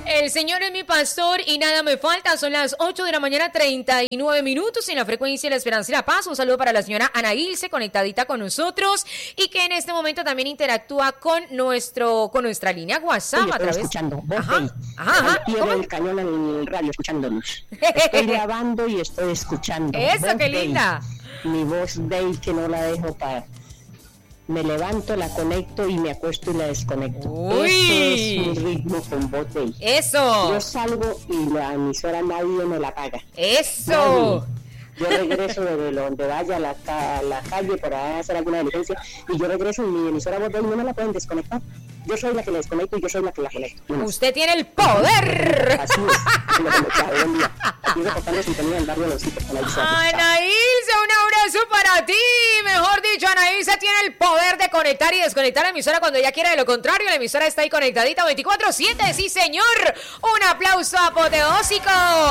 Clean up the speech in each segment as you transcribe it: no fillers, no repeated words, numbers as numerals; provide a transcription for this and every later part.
El Señor es mi pastor y nada me falta. Son las 8 de la mañana, 39 minutos en la frecuencia de la Esperanza y la Paz. Un saludo para la señora Ana Ilse, conectadita con nosotros y que en este momento también interactúa con nuestra línea WhatsApp. Estoy escuchando. Ajá. El cañón en el radio escuchándonos. Estoy grabando y estoy escuchando. Eso, qué linda. Mi voz Day que no la dejo para... Me levanto, la conecto y me acuesto y la desconecto. Uy. Eso es mi ritmo con voz Day. Eso. Yo salgo y la emisora nadie me la paga. Eso. Nadie. Yo regreso de donde vaya a la calle para hacer alguna diligencia y yo regreso en mi emisora voz Day y no me la pueden desconectar. Yo soy la que la desconecto y yo soy la que la conecto. Usted tiene el poder. Así es. Buen día. Aquí reportando sintonía en barrio Los Citos con Ana Ilse, un abrazo para ti. Mejor dicho, Ana Ilse tiene el poder de conectar y desconectar la emisora cuando ella quiera. De lo contrario, la emisora está ahí conectadita 24/7. Sí, señor. Un aplauso apoteósico.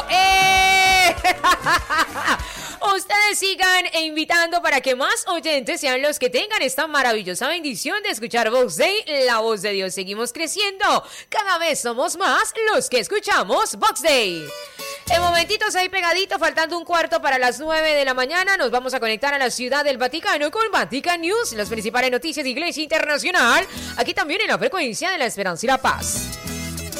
Ustedes sigan invitando para que más oyentes sean los que tengan esta maravillosa bendición de escuchar Vox Day, la voz de Dios. Seguimos creciendo. Cada vez somos más los que escuchamos Vox Day. En momentitos ahí pegadito, faltando un cuarto para las 9 de la mañana, nos vamos a conectar a la Ciudad del Vaticano con Vatican News, las principales noticias de Iglesia Internacional, aquí también en la frecuencia de la Esperanza y la Paz.